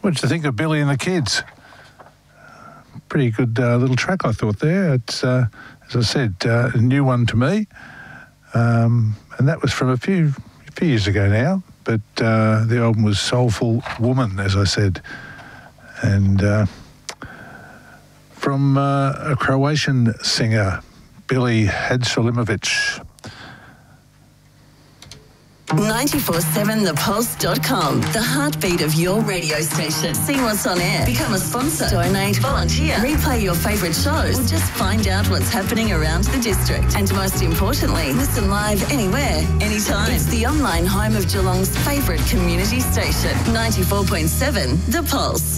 What did you think of Billy and the Kids? Pretty good little track, I thought there. It's, as I said, a new one to me. And that was from a few years ago now. But the album was Soulful Woman, as I said. And from a Croatian singer, Billy Hadsulimovic. 947thepulse.com, the heartbeat of your radio station. See what's on air, become a sponsor, donate, volunteer, replay your favourite shows, or just find out what's happening around the district. And most importantly, listen live anywhere, anytime. It's the online home of Geelong's favourite community station, 94.7 The Pulse.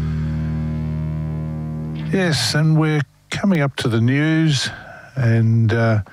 Yes, and we're coming up to the news, and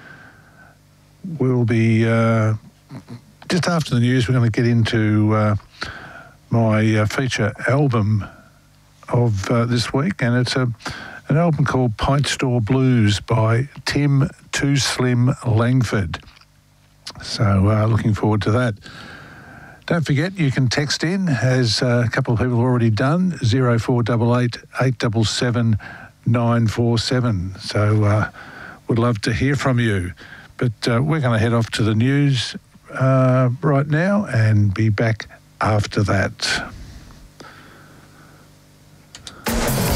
we'll be... just after the news, we're going to get into my feature album of this week, and it's an album called Pint Store Blues by Tim Too Slim Langford. So looking forward to that. Don't forget, you can text in, as a couple of people have already done, 0488 877 947. So would love to hear from you. But we're going to head off to the news right now and be back after that.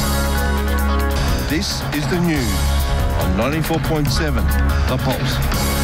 This is the news on 94.7 The Pulse.